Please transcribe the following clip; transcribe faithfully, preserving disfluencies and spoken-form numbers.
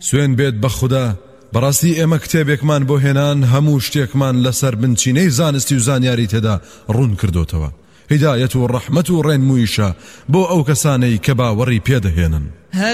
سوێن بێت بە خوددا بەڕاستی ئێمە کتێبێکمان بۆ هێنان هەموو شتێکمان لەسەر بنچینەی زانستی و زانیاری تێدا ڕوون کردوتەوە هیدایەت و ڕەحمەت و ڕێنموویشە بۆ ئەو کەسانەی کە باوەڕی پێدەهێنن